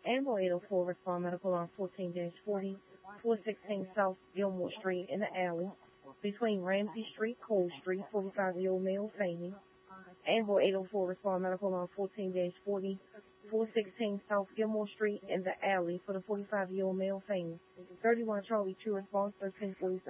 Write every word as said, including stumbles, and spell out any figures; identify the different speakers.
Speaker 1: Amber eight oh four respond medical on fourteen forty, four sixteen South Gilmore Street in the alley between Ramsey Street, Cole Street, forty-five-year-old male fainting. Amber eight oh four respond medical on fourteen forty, four sixteen South Gilmore Street in the alley for the forty-five-year-old male fainting. thirty-one Charlie two response, thirteen forty